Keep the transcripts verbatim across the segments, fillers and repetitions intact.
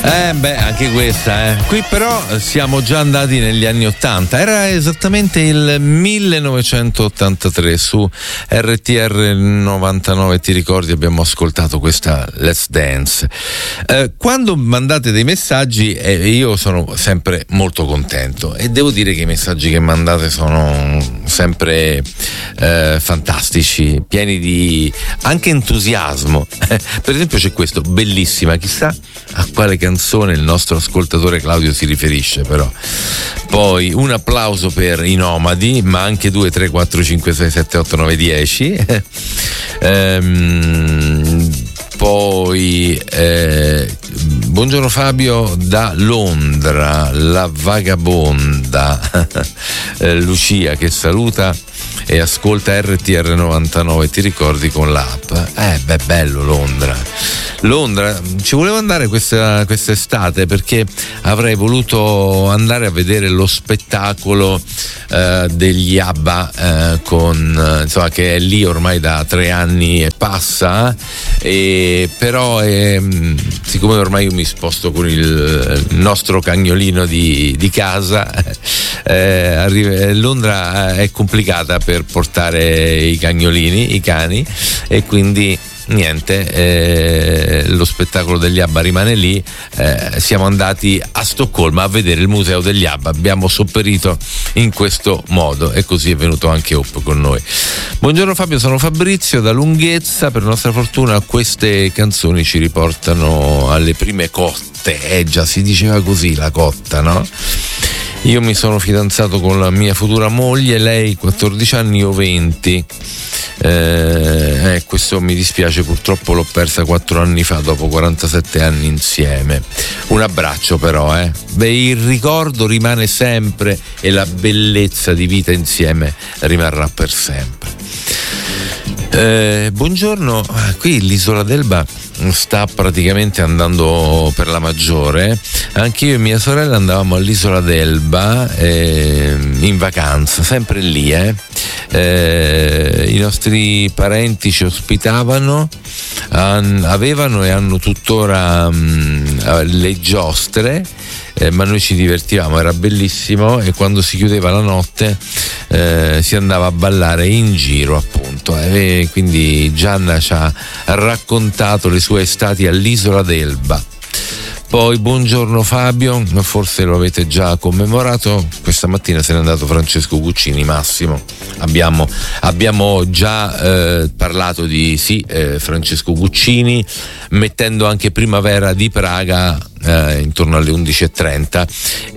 Eh beh, anche questa, eh. Qui però siamo già andati negli anni ottanta. Era esattamente il millenovecentottantatré su R T R novantanove. Ti ricordi, abbiamo ascoltato questa Let's Dance. Eh, quando mandate dei messaggi, eh, io sono sempre molto contento e devo dire che i messaggi che mandate sono sempre eh, fantastici, pieni di anche entusiasmo. Per esempio c'è questo, bellissima, chissà a quale canzone il nostro ascoltatore Claudio si riferisce, però. Poi un applauso per i Nomadi, ma anche due, tre, quattro, cinque, sei, sette, otto, nove, dieci. ehm, poi eh, buongiorno Fabio da Londra, la vagabonda eh, Lucia che saluta e ascolta R T R novantanove, ti ricordi, con l'app. Eh beh, bello Londra. Londra, ci volevo andare questa quest'estate perché avrei voluto andare a vedere lo spettacolo eh, degli ABBA eh, con insomma, che è lì ormai da tre anni e passa, e però eh, siccome ormai io mi sposto con il nostro cagnolino di, di casa, eh, arriva, Londra è complicata per portare i cagnolini, i cani, e quindi niente, eh, lo spettacolo degli ABBA rimane lì. Eh, siamo andati a Stoccolma a vedere il museo degli ABBA, abbiamo sopperito in questo modo e così è venuto anche Up con noi. Buongiorno Fabio, sono Fabrizio da Lunghezza. Per nostra fortuna queste canzoni ci riportano alle prime cotte, eh già si diceva così, la cotta, no? Io mi sono fidanzato con la mia futura moglie, lei quattordici anni, io venti. Eh, eh, questo mi dispiace, purtroppo l'ho persa quattro anni fa dopo quarantasette anni insieme. Un abbraccio però, eh. Beh, il ricordo rimane sempre e la bellezza di vita insieme rimarrà per sempre. Eh, buongiorno, qui l'Isola d'Elba sta praticamente andando per la maggiore. Anche io e mia sorella andavamo all'Isola d'Elba eh, in vacanza, sempre lì, eh. Eh, i nostri parenti ci ospitavano, han, avevano e hanno tuttora mh, le giostre, eh, ma noi ci divertivamo, era bellissimo, e quando si chiudeva la notte eh, si andava a ballare in giro, appunto, eh, quindi Gianna ci ha raccontato le sue estati all'Isola d'Elba. Poi buongiorno Fabio, forse lo avete già commemorato, questa mattina se n'è andato Francesco Guccini. Massimo, abbiamo, abbiamo già eh, parlato di sì, eh, Francesco Guccini, mettendo anche Primavera di Praga eh, intorno alle undici e trenta,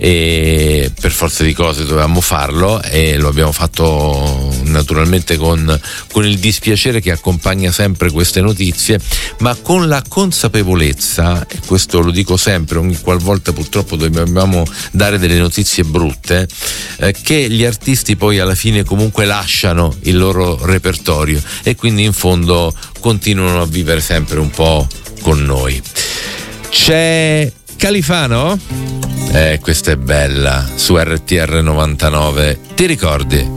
e per forza di cose dovevamo farlo e lo abbiamo fatto naturalmente con, con il dispiacere che accompagna sempre queste notizie, ma con la consapevolezza, e questo lo dico sempre ogni qualvolta purtroppo dobbiamo dare delle notizie brutte, eh, che gli artisti poi alla fine comunque lasciano il loro repertorio e quindi in fondo continuano a vivere sempre un po' con noi. C'è Califano? Eh, questa è bella, su R T R novantanove, ti ricordi?